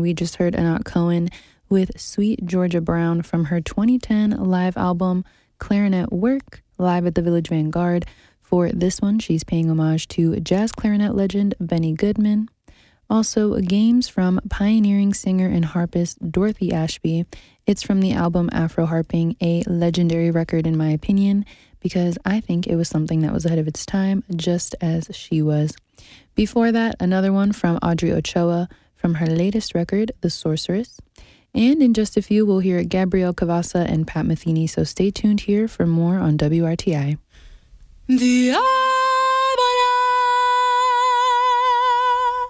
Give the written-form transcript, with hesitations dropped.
we just heard Anat Cohen with Sweet Georgia Brown from her 2010 live album Clarinet Work, live at the Village Vanguard. For this one, she's paying homage to jazz clarinet legend Benny Goodman. Also, Games from pioneering singer and harpist Dorothy Ashby. It's from the album Afro Harping, a legendary record in my opinion, because I think it was something that was ahead of its time, just as she was. Before that, another one from Audrey Ochoa from her latest record, The Sorceress. And in just a few, we'll hear Gabrielle Cavassa and Pat Metheny, so stay tuned here for more on WRTI. The